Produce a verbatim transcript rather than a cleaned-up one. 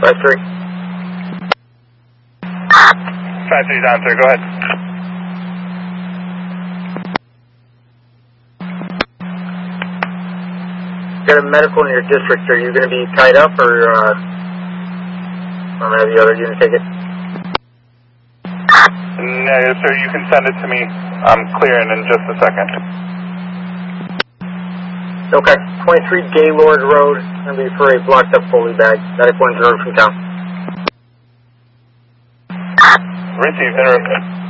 five three. five three's on, sir. Go ahead. Got a medical in your district. Are you going to be tied up, or uh, I'm going to have the other unit take it? No, sir. You can send it to me. I'm clearing in just a second. Okay. twenty-three Gaylord Road. Going to be for a blocked up Foley bag. Medic one zero from town. Received. Interrupted.